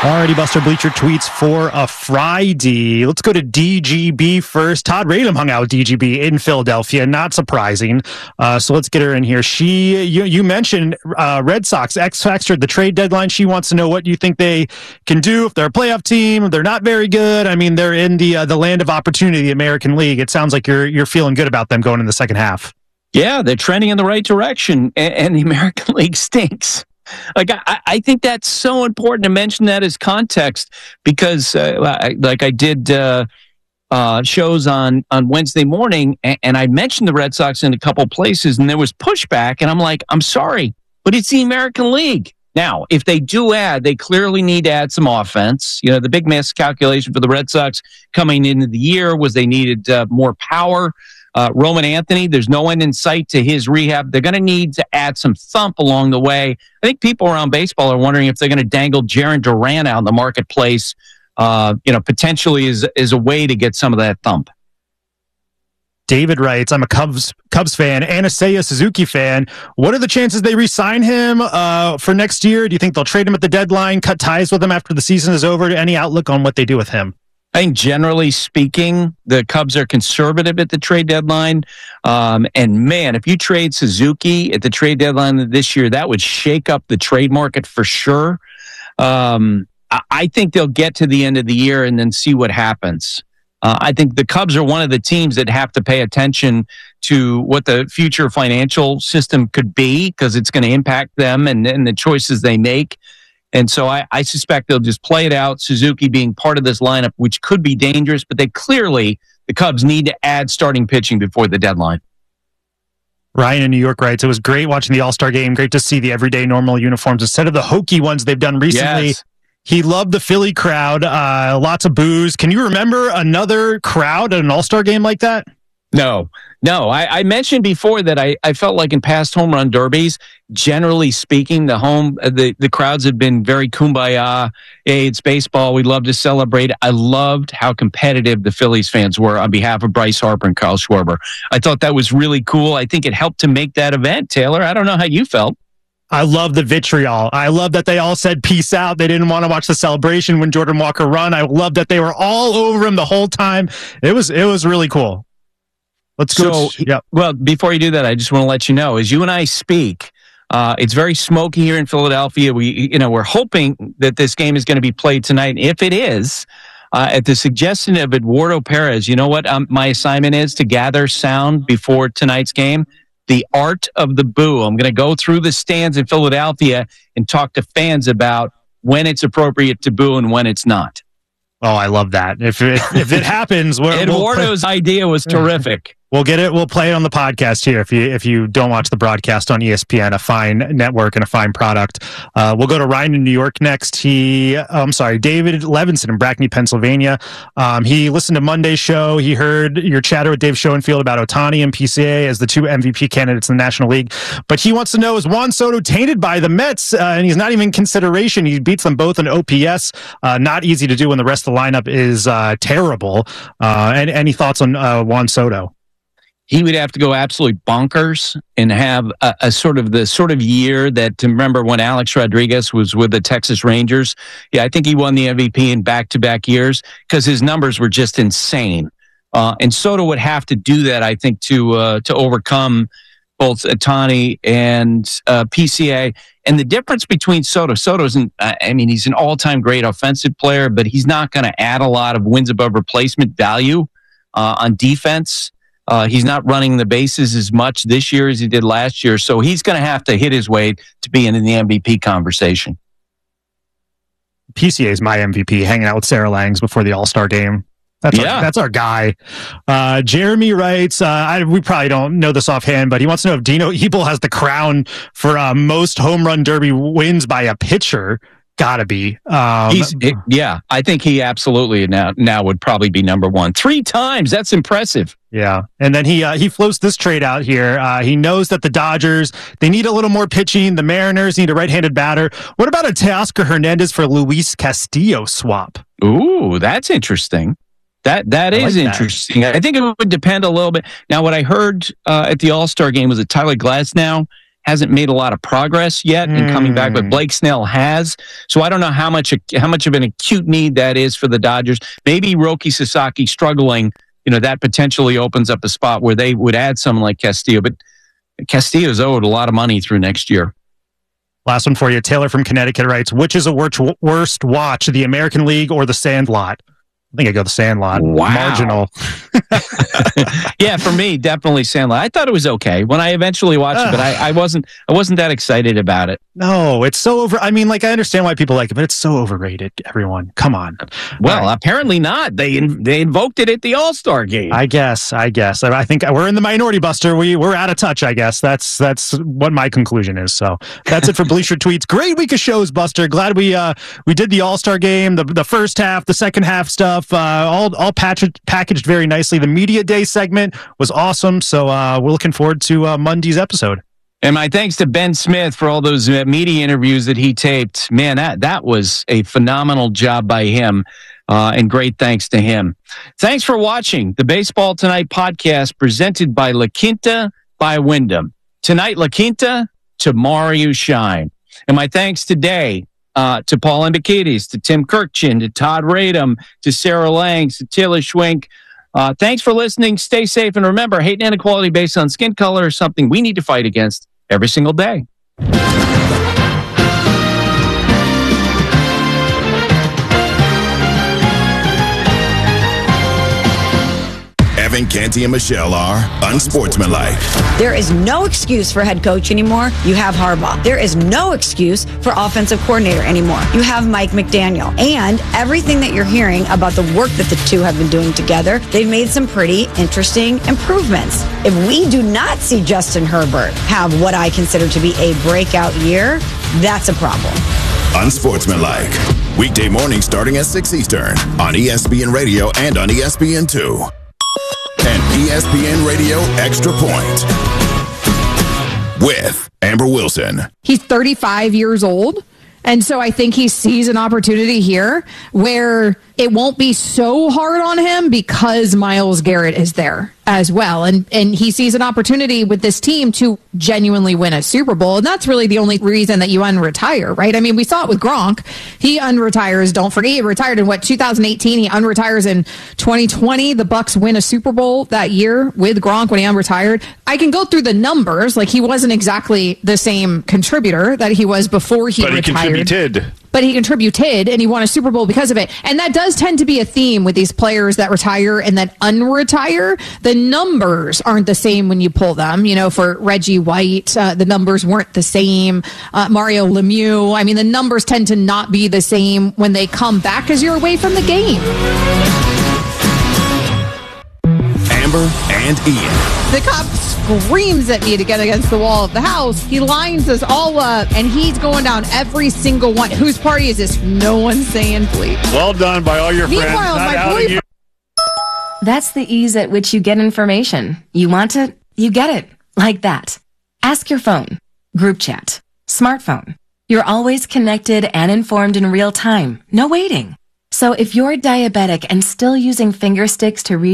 Alrighty, Buster Bleacher tweets for a Friday. Let's go to DGB first. Todd Radom hung out with DGB in Philadelphia. Not surprising. So let's get her in here. You mentioned Red Sox X Factor, the trade deadline. She wants to know what you think they can do if they're a playoff team. They're not very good. I mean, they're in the land of opportunity, the American League. It sounds like you're feeling good about them going in the second half. Yeah, they're trending in the right direction, and the American League stinks. Like I think that's so important to mention that as context because, I did shows on Wednesday morning, and I mentioned the Red Sox in a couple places, and there was pushback, and I'm like, I'm sorry, but it's the American League. Now, if they do add, they clearly need to add some offense. You know, the big miscalculation for the Red Sox coming into the year was they needed more power. Roman Anthony, there's no end in sight to his rehab. They're going to need to add some thump along the way. I think people around baseball are wondering if they're going to dangle Jarren Duran out in the marketplace, potentially is a way to get some of that thump. David writes, I'm a Cubs fan and a Seiya Suzuki fan. What are the chances they re-sign him for next year? Do you think they'll trade him at the deadline, cut ties with him after the season is over? Any outlook on what they do with him? I think generally speaking, the Cubs are conservative at the trade deadline. And man, if you trade Suzuki at the trade deadline this year, that would shake up the trade market for sure. I think they'll get to the end of the year and then see what happens. I think the Cubs are one of the teams that have to pay attention to what the future financial system could be because it's going to impact them and the choices they make. And so I suspect they'll just play it out, Suzuki being part of this lineup, which could be dangerous, but the Cubs need to add starting pitching before the deadline. Ryan in New York writes, it was great watching the All-Star game. Great to see the everyday normal uniforms instead of the hokey ones they've done recently. Yes. He loved the Philly crowd, lots of boos. Can you remember another crowd at an All-Star game like that? No. I mentioned before that I felt like in past home run derbies, generally speaking, the crowds have been very kumbaya. Hey, it's baseball. We love to celebrate. I loved how competitive the Phillies fans were on behalf of Bryce Harper and Kyle Schwarber. I thought that was really cool. I think it helped to make that event, Taylor. I don't know how you felt. I love the vitriol. I love that they all said peace out. They didn't want to watch the celebration when Jordan Walker run. I love that they were all over him the whole time. It was really cool. Let's go. Well, before you do that, I just want to let you know, as you and I speak, it's very smoky here in Philadelphia. We're hoping that this game is going to be played tonight. If it is, at the suggestion of Eduardo Perez, you know what my assignment is to gather sound before tonight's game? The art of the boo. I'm going to go through the stands in Philadelphia and talk to fans about when it's appropriate to boo and when it's not. Oh, I love that. If it happens, Eduardo's idea was terrific. We'll get it. We'll play it on the podcast here. If you don't watch the broadcast on ESPN, a fine network and a fine product. We'll go to Ryan in New York next. David Levinson in Brackney, Pennsylvania. He listened to Monday's show. He heard your chatter with Dave Schoenfield about Ohtani and PCA as the two MVP candidates in the National League. But he wants to know, is Juan Soto tainted by the Mets? And he's not even in consideration. He beats them both in OPS. Not easy to do when the rest of the lineup is terrible. And any thoughts on Juan Soto? He would have to go absolutely bonkers and have a sort of year that, remember when Alex Rodriguez was with the Texas Rangers? Yeah, I think he won the MVP in back-to-back years because his numbers were just insane. And Soto would have to do that, I think, to overcome both Ohtani and PCA. And the difference between Soto's he's an all-time great offensive player, but he's not going to add a lot of wins above replacement value on defense. He's not running the bases as much this year as he did last year, so he's going to have to hit his way to being in the MVP conversation. PCA is my MVP, hanging out with Sarah Langs before the All-Star game. That's our guy. Jeremy writes, we probably don't know this offhand, but he wants to know if Dino Ebel has the crown for most home run derby wins by a pitcher. Gotta be. I think he absolutely now would probably be number one. 3 times. That's impressive. Yeah. And then he floats this trade out here. He knows that the Dodgers, they need a little more pitching. The Mariners need a right-handed batter. What about a Teoscar Hernandez for Luis Castillo swap? Ooh, that's interesting. That is interesting. That. I think it would depend a little bit. Now, what I heard at the All-Star game was that Tyler Glasnow hasn't made a lot of progress yet in coming back, but Blake Snell has. So I don't know how much of an acute need that is for the Dodgers. Maybe Roki Sasaki struggling, that potentially opens up a spot where they would add someone like Castillo, but Castillo's owed a lot of money through next year. Last one for you. Taylor from Connecticut writes, which is a worst watch, the American League or the Sandlot? I think I go the Sandlot. Wow. Marginal. Yeah, for me, definitely Sandlot. I thought it was okay when I eventually watched it, but I wasn't that excited about it. No, it's so over. I mean, I understand why people like it, but it's so overrated. Everyone, come on. Well, apparently not. They invoked it at the All-Star game. I guess. I think we're in the minority, Buster. We're out of touch. I guess that's what my conclusion is. So that's it for Bleacher Tweets. Great week of shows, Buster. Glad we did the All-Star game, the first half, the second half stuff. All packaged very nicely. The Media Day segment was awesome, so we're looking forward to Monday's episode. And my thanks to Ben Smith for all those media interviews that he taped. Man, that was a phenomenal job by him, and great thanks to him. Thanks for watching the Baseball Tonight podcast presented by La Quinta by Wyndham. Tonight, La Quinta, tomorrow you shine. And my thanks today to Paul Embakidis, to Tim Kirkchin, to Todd Radom, to Sarah Langs, to Taylor Schwenk. Thanks for listening. Stay safe. And remember, hate and inequality based on skin color is something we need to fight against every single day. Evan, Canty, and Michelle are unsportsmanlike. There is no excuse for head coach anymore. You have Harbaugh. There is no excuse for offensive coordinator anymore. You have Mike McDaniel. And everything that you're hearing about the work that the two have been doing together, they've made some pretty interesting improvements. If we do not see Justin Herbert have what I consider to be a breakout year, that's a problem. Unsportsmanlike. Weekday mornings starting at 6 Eastern on ESPN Radio and on ESPN2. And ESPN Radio Extra Point with Amber Wilson. He's 35 years old. And so I think he sees an opportunity here where it won't be so hard on him because Myles Garrett is there as well. And he sees an opportunity with this team to genuinely win a Super Bowl. And that's really the only reason that you unretire, right? I mean, we saw it with Gronk. He unretires. Don't forget, he retired in 2018. He unretires in 2020. The Bucs win a Super Bowl that year with Gronk when he unretired. I can go through the numbers. He wasn't exactly the same contributor that he was before he retired. But he contributed, and he won a Super Bowl because of it. And that does tend to be a theme with these players that retire and then unretire. The numbers aren't the same when you pull them. For Reggie White, the numbers weren't the same. Mario Lemieux, I mean, the numbers tend to not be the same when they come back as you're away from the game. Amber and Ian. The cop screams at me to get against the wall of the house. He lines us all up, and he's going down every single one. Whose party is this? No one's saying bleep. Well done by all your friends. Meanwhile, my boyfriend. That's the ease at which you get information. You want it, you get it. Like that. Ask your phone. Group chat. Smartphone. You're always connected and informed in real time. No waiting. So if you're diabetic and still using finger sticks to read